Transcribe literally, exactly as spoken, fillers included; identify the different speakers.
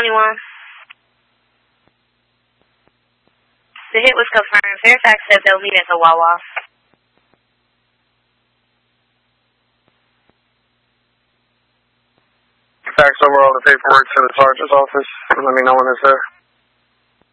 Speaker 1: twenty-one. The hit was confirmed. Fairfax said they'll meet at the Wawa.
Speaker 2: Fax over all the paperwork to the sergeant's office and let me know when it's there.